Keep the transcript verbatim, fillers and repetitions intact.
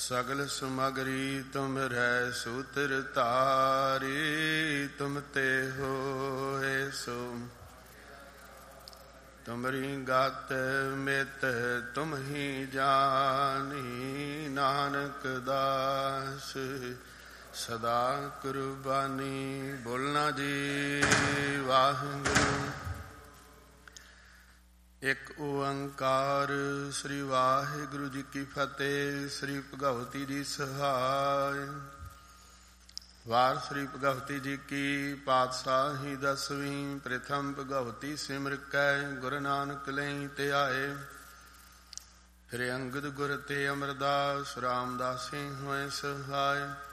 ਸਗਲ ਸਮਗਰੀ ਤੁਮਰੈ ਸੂਤਰ ਧਾਰੀ, ਤੁਮ ਤੇ ਹੋਏ ਸੋ ਤੁਮਰੀ ਗਤ ਮਿਤ ਤੁਮ ਹੀ ਜਾਨੀ, ਨਾਨਕ ਦਾਸ ਸਦਾ ਕੁਰਬਾਨੀ। ਬੋਲਣਾ ਜੀ ਵਾਹਿਗੁਰੂ। ਇੱਕ ਓੰਕਾਰ ਸ੍ਰੀ ਵਾਹਿਗੁਰੂ ਜੀ ਕੀ ਫਤਿਹ। ਸ੍ਰੀ ਭਗਵਤੀ ਜੀ ਸਹਾਇ। ਵਾਰ ਸ੍ਰੀ ਭਗਵਤੀ ਜੀ ਕੀ ਪਾਤਸ਼ਾਹੀ ਦਸਵੀਂ। ਪ੍ਰਥਮ ਭਗਵਤੀ ਸਿਮਰ ਕੈ ਗੁਰੂ ਨਾਨਕ ਲਈ ਧਿਆਏ। ਫਿਰ ਅੰਗਦ ਗੁਰ ਤੇ ਅਮਰਦਾਸ ਰਾਮਦਾਸੀ ਹੋਏ ਸਹਾਇ।